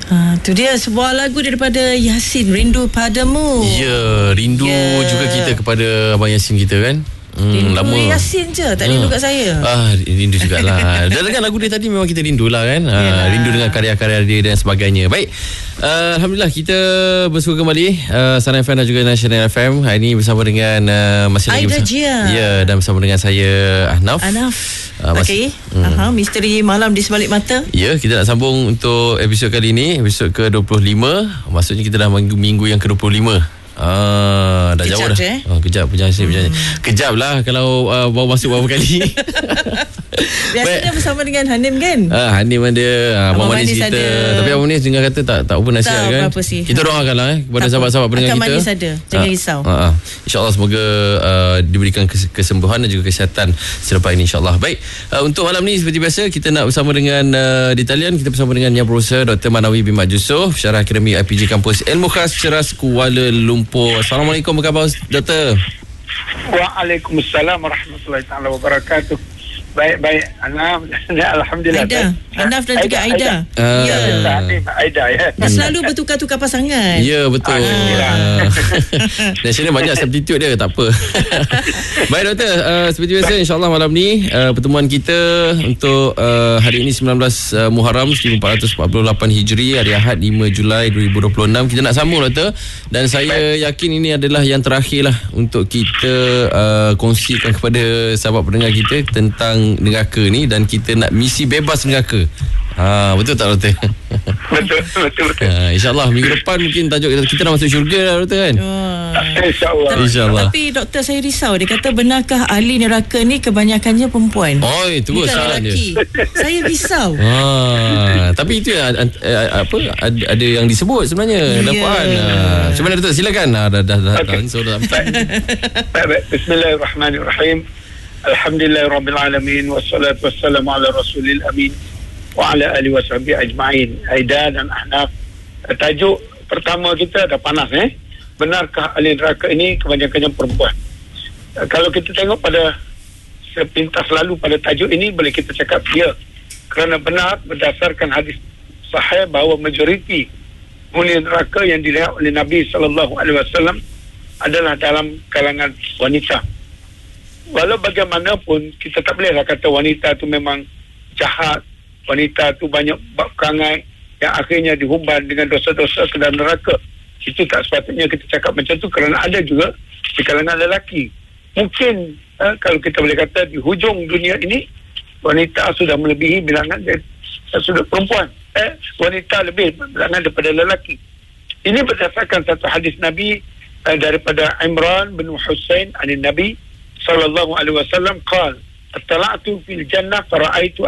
Tu dia sebuah lagu daripada Yasin, Rindu Padamu. Ya, rindu juga kita kepada Abang Yasin kita kan. Rindu lama. Yasin je, tak rindu kat saya. Rindu jugalah. Dan dengan lagu dia tadi memang kita rindulah kan. Rindu dengan karya-karya dia dan sebagainya. Baik, Alhamdulillah kita bersua kembali Sana FM dan juga National FM. Hari ini bersama dengan masih lagi Aida Jia. Ya, dan bersama dengan saya Ahnaf. Okey. Misteri malam di sebalik mata. Ya, kita nak sambung untuk episod kali ini, episod ke-25. Maksudnya kita dah minggu yang ke-25. Dah kejap jauh dah. Kejap perjalanan kejap lah kalau baru masuk beberapa kali. Biasanya bersama dengan Hanim kan? Hanim ada, Abang Manis kita ada. Tapi Abang Manis dengar kata tak apa nasihat kan. Kita doakanlah kepada sahabat-sahabat pendengar kita. Akan Manis ada, jangan risau. InsyaAllah semoga diberikan kesembuhan dan juga kesihatan selepas ini insyaAllah. Baik, untuk malam ni seperti biasa kita nak bersama dengan di talian kita bersama dengan Yang Profesor Dr. Manawi bin Mat Yusof, Syarah Akademi IPJ Kampus Ilmu Khas Ceras Kuala Lumpur. Assalamualaikum, apa khabar Doktor? Waalaikumsalam warahmatullahi taala wabarakatuh. Baik, Alhamdulillah. Ahnaf dan juga Aida. Aida ya. Selalu bertukar-tukar pasangan. Ya, betul. Dan sini banyak substitute dia, tak apa. Baik Doktor, seperti biasa insyaAllah malam ni pertemuan kita untuk hari ini 19 Muharram 1448 Hijri, hari Ahad 5 Julai 2026. Kita nak sambung Doktor, dan saya yakin ini adalah yang terakhir lah untuk kita kongsikan kepada sahabat pendengar kita tentang neraka ni, dan kita nak misi bebas neraka. Betul tak Doktor? Betul. InsyaAllah minggu depan mungkin tajuk kita nak masuk syurga lah Doktor kan. InsyaAllah. Tapi Doktor, saya risau. Dia kata benarkah ahli neraka ni kebanyakannya perempuan? Terus soalan dia. Saya risau. Tapi itu ada yang disebut sebenarnya dalam Quran. Macam mana Doktor? Silakan. Baik. Bismillahirrahmanirrahim. Alhamdulillahirabbil alamin, wassalatu wassalamu ala rasulil amin wa ala alihi washabihi ajma'in. Aida dan Ahnaf, tajuk pertama kita dah panas benarkah ahli neraka ini kebanyakannya perempuan? Kalau kita tengok pada sepintas lalu pada tajuk ini, boleh kita cakap ya, kerana benar berdasarkan hadis sahih bahawa majoriti ahli neraka yang dilihat oleh Nabi SAW adalah dalam kalangan wanita. Walau bagaimanapun kita tak bolehlah kata wanita tu memang jahat, wanita tu banyak bab perangai yang akhirnya dihumban dengan dosa-dosa ke dalam neraka. Itu tak sepatutnya kita cakap macam tu, kerana ada juga di kalangan lelaki. Mungkin kalau kita boleh kata di hujung dunia ini wanita sudah melebihi bilangan sudah perempuan. Wanita lebih bilangan daripada lelaki. Ini berdasarkan satu hadis Nabi daripada Imran bin Husain anin Nabi sallallahu alaihi wasallam qala attala'tu fil jannah fara'aitu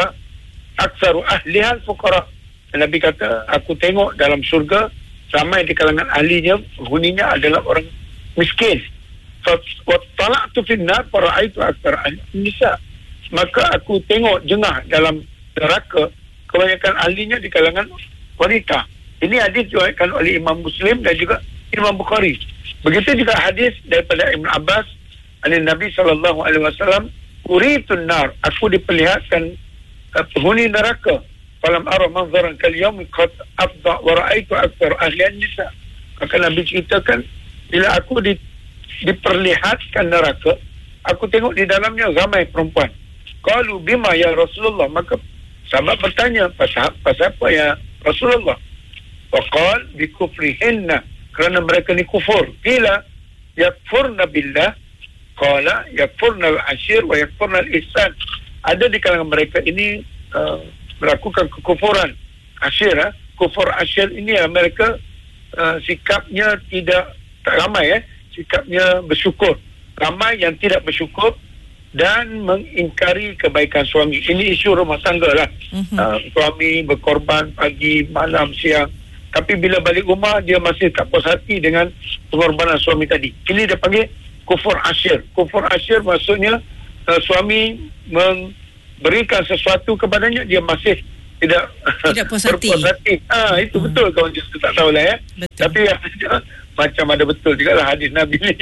aktsaru ahliha al-fuqara. Nabi kata, aku tengok dalam syurga ramai di kalangan ahlinya, penghuninya adalah orang miskin. Wattala'tu fil nar fara'aitu aktsara nisa. Maka aku tengok jengah dalam neraka, kebanyakan ahlinya di kalangan wanita. Ini hadis diriwayatkan oleh Imam Muslim dan juga Imam Bukhari. Begitu juga hadis daripada Ibn Abbas dari Nabi SAW, uritun nar, aku diperlihatkan penghuni neraka, falam ara manzaran kal yawm qad afda wa ra'aitu aktsar ahli an-nisa. Maka Nabi ceritakan, bila aku diperlihatkan neraka, aku tengok di dalamnya ramai perempuan. Qalu bima ya Rasulullah, maka sahabat bertanya, pasal apa ya Rasulullah? Waqal bi kufrihinna, kerana mereka ni kufur. Qila yakfurna billah, qala yakfurna al-ashir wa yakfurna al-ihsan. Ada di kalangan mereka ini melakukan kekufuran ashir. Kufur ashir ini mereka sikapnya tak ramai sikapnya bersyukur. Ramai yang tidak bersyukur dan mengingkari kebaikan suami. Ini isu rumah tangga lah. Suami berkorban pagi, malam, siang, tapi bila balik rumah dia masih tak puas hati dengan pengorbanan suami tadi. Ini dia panggil kufur ashir. Kufur ashir maksudnya suami memberikan sesuatu kepadanya, dia masih tidak puas hati. Itu betul kawan kita tak tahulah Tapi macam ada betul juga lah hadis Nabi ni.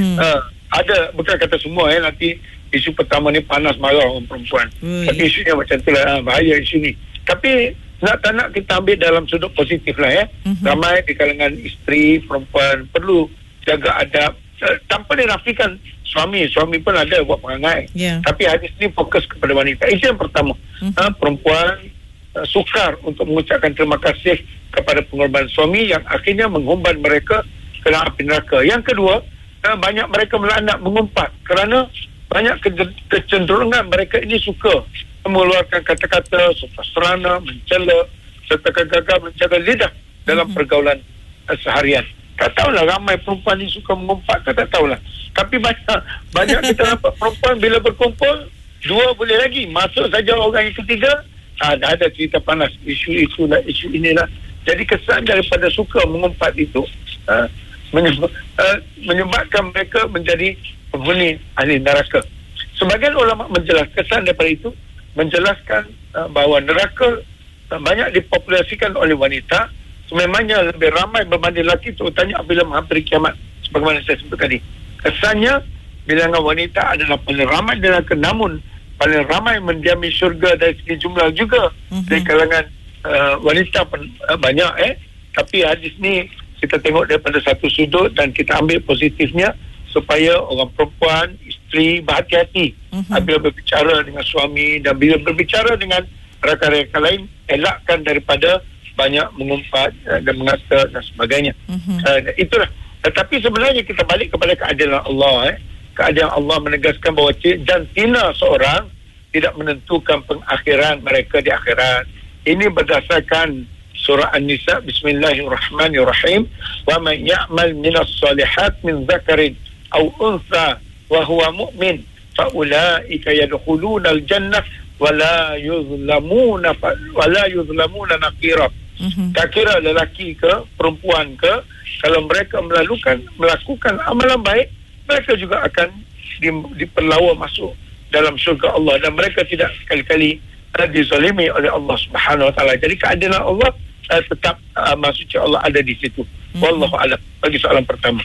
Ada, bukan kata semua nanti isu pertama ni panas marah orang perempuan. Tapi isunya macam tu lah, bahaya isu ni. Tapi nak tak nak kita ambil dalam sudut positif lah ya. Ramai di kalangan isteri, perempuan perlu jaga adab, tanpa dinafikan suami pun ada buat perangai. Tapi hadis ni fokus kepada wanita. Itu yang pertama. Perempuan sukar untuk mengucapkan terima kasih kepada pengorbanan suami yang akhirnya menghumban mereka ke dalam api neraka. Yang kedua, banyak mereka melaknat, mengumpat kerana banyak kecenderungan mereka ini suka mengeluarkan kata-kata serana, mencela serta gagal menjaga lidah dalam pergaulan seharian. Tak tahulah ramai perempuan ni suka mengumpat ke, tak tahulah. Tapi banyak kita nampak perempuan bila berkumpul, dua boleh lagi, masuk saja orang yang ketiga, dah ada cerita panas, isu inilah. Jadi kesan daripada suka mengumpat itu menyebabkan mereka menjadi penghuni ahli neraka. Sebagian ulama kesan daripada itu menjelaskan bahawa neraka banyak dipopulasikan oleh wanita, sememangnya lebih ramai berbanding lelaki, terutamanya apabila menghampiri kiamat. Sebagaimana saya sebut tadi, kesannya bilangan wanita adalah paling ramai di neraka, namun paling ramai mendiami syurga dari segi jumlah juga. Dari kalangan wanita pun banyak tapi hadis ni kita tengok daripada satu sudut dan kita ambil positifnya supaya orang perempuan, isteri berhati-hati apabila berbicara dengan suami, dan bila berbicara dengan rakan-rakan lain, elakkan daripada banyak mengumpat dan mengata dan sebagainya. Itulah. Tetapi sebenarnya kita balik kepada keadilan Allah. Keadilan Allah menegaskan bahawa jantina seorang tidak menentukan pengakhiran mereka di akhirat. Ini berdasarkan surah An-Nisa, Bismillahirrahmanirrahim. Wa man ya'mal minas salihat min zakarin aw untha wa huwa mu'min fa ulaika yadkhuluna al-jannah wa la yuzlamuna naqira. Tak kira lelaki ke perempuan ke, kalau mereka melakukan amalan baik, mereka juga akan diperlawa masuk dalam syurga Allah, dan mereka tidak sekali-kali dizalimi oleh Allah Subhanahu Wa Taala. Jadi keadilan Allah tetap maksudnya Allah ada di situ. Wallahu a'lam. Bagi soalan pertama.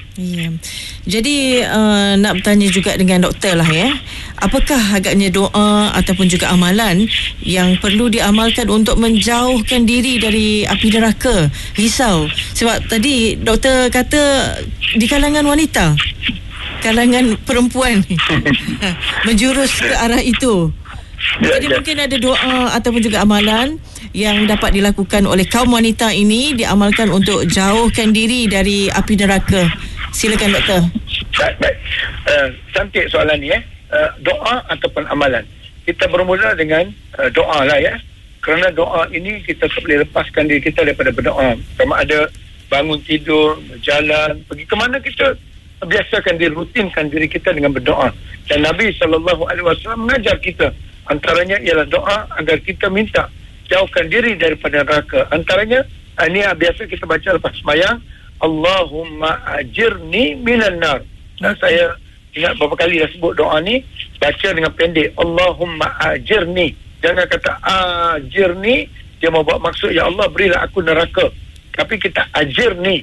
Jadi nak bertanya juga dengan doktor lah ya. Apakah agaknya doa ataupun juga amalan yang perlu diamalkan untuk menjauhkan diri dari api neraka? Risau. Sebab tadi doktor kata di kalangan wanita, kalangan perempuan menjurus ke arah itu. Jadi mungkin ada doa ataupun juga amalan yang dapat dilakukan oleh kaum wanita ini, diamalkan untuk jauhkan diri dari api neraka. Silakan doktor. Baik. Cantik soalan ni doa ataupun amalan. Kita bermula dengan doa lah ya. Kerana doa ini kita tak boleh lepaskan diri kita daripada berdoa. Sama ada bangun tidur, berjalan, pergi ke mana, kita biasakan diri, rutinkan diri kita dengan berdoa. Dan Nabi SAW mengajar kita, antaranya ialah doa agar kita minta jauhkan diri daripada neraka. Antaranya ini biasa kita baca lepas sembahyang, Allahumma ajirni minan nar. Dan saya ingat beberapa kali dah sebut doa ni, baca dengan pendek, Allahumma ajirni. Jangan kata ajirni, dia mau buat maksud ya Allah berilah aku neraka. Tapi kita ajirni.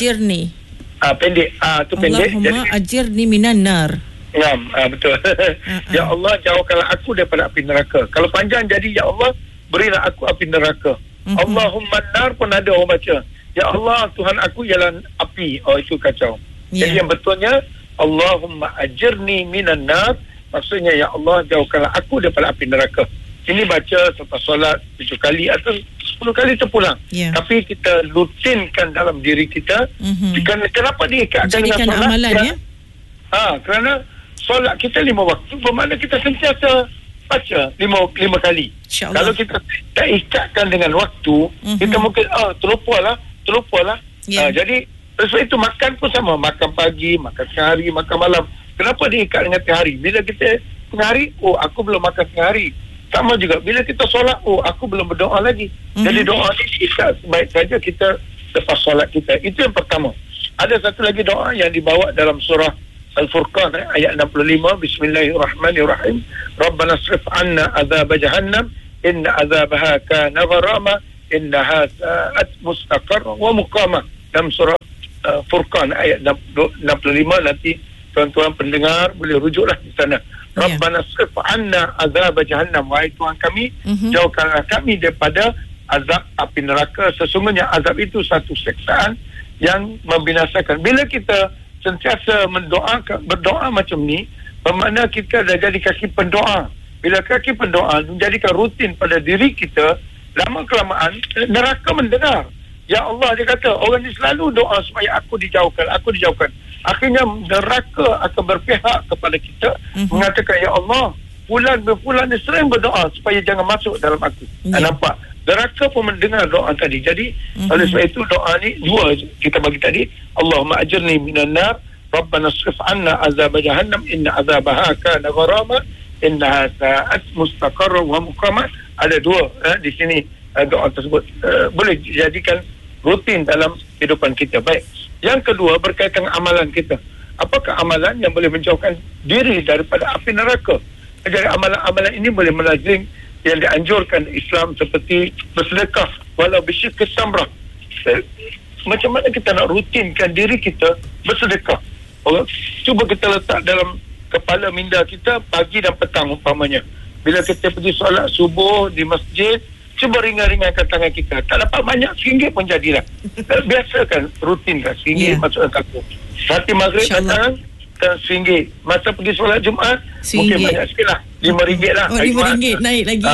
Pendek. Tu pendek. Allahumma ajirni minan nar. Betul. Ya Allah jauhkanlah aku daripada api neraka. Kalau panjang jadi ya Allah berilah aku api neraka. Allahumma nar pun ada orang baca. Ya Allah Tuhan aku ialah api. Itu kacau. Jadi yang betulnya Allahumma ajirni minan nar, maksudnya ya Allah jauhkanlah aku daripada api neraka. Ini baca selepas solat 7 kali atau 10 kali terpulang. Tapi kita rutinkan dalam diri kita. Kenapa diikatkan dengan solat? Amalan ya. Kerana solat kita 5 waktu, bermakna kita sentiasa baca 5 kali. Kalau kita tak ikatkan dengan waktu, kita mungkin terlupalah. Jadi sebab itu makan pun sama, makan pagi, makan tengah hari, makan malam. Kenapa diikat dengan tengah hari? Bila kita tengah hari, aku belum makan tengah hari. Sama juga bila kita solat, aku belum berdoa lagi. Jadi doa ni diikat sebaik saja kita lepas solat kita. Itu yang pertama. Ada satu lagi doa yang dibawa dalam surah Al-Furqan ayat 65, Bismillahirrahmanirrahim. Rabbana srif anna azab jahannam inna azabaha kana gharama innaha sa'at mustaqar wa muqama. Dalam surah Furqan ayat 65, nanti tuan-tuan pendengar boleh rujuklah di sana. Rabbana srif anna azab jahannam, wahai Tuhan kami, jauhkanlah kami daripada azab api neraka. Sesungguhnya azab itu satu siksaan yang membinasakan. Bila kita sentiasa berdoa macam ni, bermakna kita dah jadi kaki pendoa. Bila kaki pendoa menjadikan rutin pada diri kita, lama kelamaan neraka mendengar. Ya Allah, dia kata, orang ni selalu doa supaya aku dijauhkan. Akhirnya neraka akan berpihak kepada kita, mengatakan, ya Allah, fulan ni sering berdoa supaya jangan masuk dalam aku. Nampak? Neraka pun mendengar doa tadi. Jadi oleh sebab itu doa ni dua kita bagi tadi. Allahumma ajirni minan nar, Rabbana srif anna azab jahannam, inna azabaha kana gharama, innaha sa'at mustaqarra wa muqama. Ada dua di sini doa tersebut boleh dijadikan rutin dalam kehidupan kita. Baik. Yang kedua berkaitan dengan amalan kita. Apakah amalan yang boleh menjauhkan diri daripada api neraka? Jadi amalan-amalan ini boleh melazim yang dianjurkan Islam, seperti bersedekah walau bisyikis tamrah. Macam mana kita nak rutinkan diri kita bersedekah? Cuba kita letak dalam kepala minda kita pagi dan petang umpamanya. Bila kita pergi solat subuh di masjid, cuba ringan-ringankan tangan kita. Tak dapat banyak, RM1 pun jadilah. Biasakan, rutinkan RM1 masukkan kaku. Nanti maghrib datang, RM1. Masa pergi solat Jumaat, mungkin banyak sikit lah, RM5 lah. RM5 naik lagi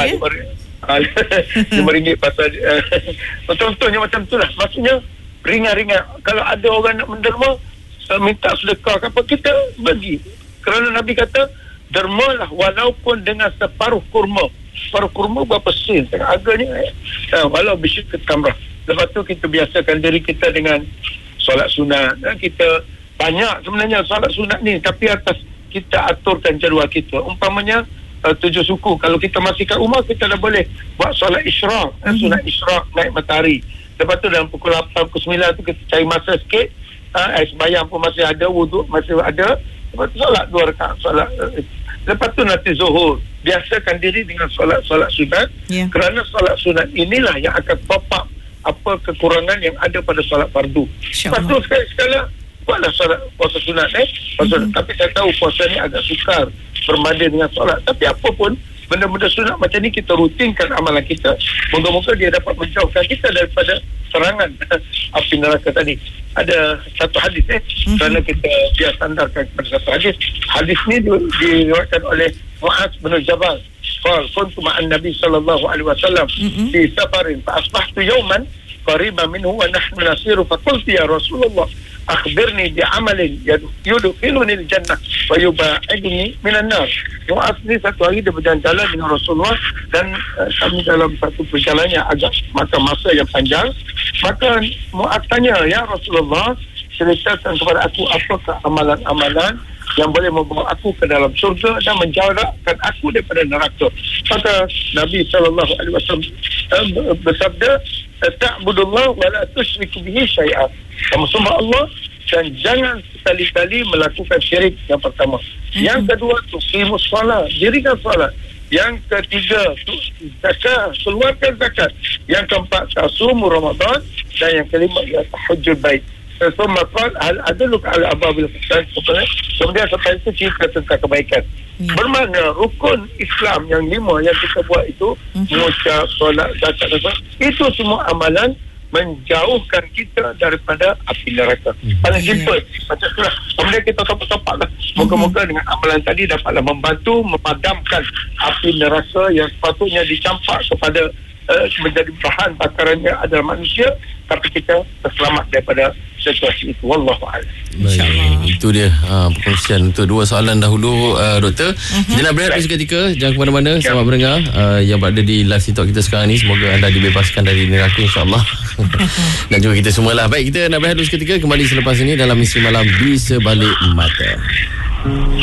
RM5 pasal contohnya macam tu lah. Maksudnya ringan-ringan. Kalau ada orang nak menderma, minta sedekah apa, kita bagi. Kerana Nabi kata, dermalah walaupun dengan separuh kurma. Separuh kurma berapa sen, tengah harganya, walau bisyik tamrah. Lepas tu kita biasakan diri kita dengan solat sunat. Kita banyak sebenarnya solat sunat ni, tapi atas kita aturkan jadual kita. Umpamanya 7 suku, kalau kita masih kat rumah, kita dah boleh buat solat isyraq, sunat isyraq naik matahari. Lepas tu dalam pukul 8, pukul 9 tu kita cari masa sikit, sembahyang pun masih ada, wuduk masih ada. Lepas tu solat 2 rakaat solat. Lepas tu nanti zuhur. Biasakan diri dengan solat sunat, kerana solat sunat inilah yang akan top up apa kekurangan yang ada pada solat fardu. Lepas tu sekali-sekala buatlah solat puasa sunat tapi saya tahu puasa ni agak sukar berbanding dengan solat, tapi apa pun benda-benda sunat macam ni kita rutinkan amalan kita. Moga-moga dia dapat menjauhkan kita daripada serangan api neraka tadi. Ada satu hadis kerana kita biar sandarkan kepada satu hadis. Hadis ni diriwayatkan oleh Mu'adz bin Jabal. Qala kuntu ma'an Nabi sallallahu alaihi wasallam fi safarin fa asbahtu yawman qariban minhu wa nahnu nasiru fa qultu ya Rasulullah akhbirni bi amalin yudkhiluni al-jannah wa yub'idni minan nar. Mu'adz ni satu hari dia berjalan-jalan dengan Rasulullah, dan kami dalam satu perjalanan yang agak makan masa yang panjang. Maka Mu'adz tanya, ya Rasulullah, ceritakan kepada aku apakah amalan-amalan yang boleh membawa aku ke dalam surga dan menjauhkan aku daripada neraka. Maka Nabi SAW bersabda, ta'budullah wa la tusyriku bihi syai'an. Kamu sembah Allah dan jangan sekali-kali melakukan syirik, yang pertama. Yang kedua, tuqimus salat, dirikan salat. Yang ketiga, zakat, keluarkan zakat. Yang keempat, tasumu Ramadan. Dan yang kelima, ya tahajjud bait. Summa qala hal adulluka ala ababil ihsan. Kemudian setelah itu cerita tentang kebaikan. Bermakna rukun Islam yang 5 yang kita buat itu, mengucap, solat, zakat, itu semua amalan menjauhkan kita daripada api neraka. Paling simple macam itulah. Kemudian kita topak-topak lah. Moga-moga dengan amalan tadi dapatlah membantu memadamkan api neraka yang sepatutnya dicampak kepada menjadi bahan bakarannya adalah manusia, tapi kita terselamat daripada situasi itu. Wallahu a'lam. Baik, itu dia perkongsian untuk 2 soalan dahulu, Doktor. Kita nak berehat seketika, jangan ke mana-mana. Selamat mendengar yang berada di live TikTok kita sekarang ni. Semoga anda dibebaskan dari neraka, insyaAllah. Dan juga kita semualah. Baik, kita nak berehat dulu seketika. Kembali selepas ini dalam Misteri Malam di Sebalik Mata.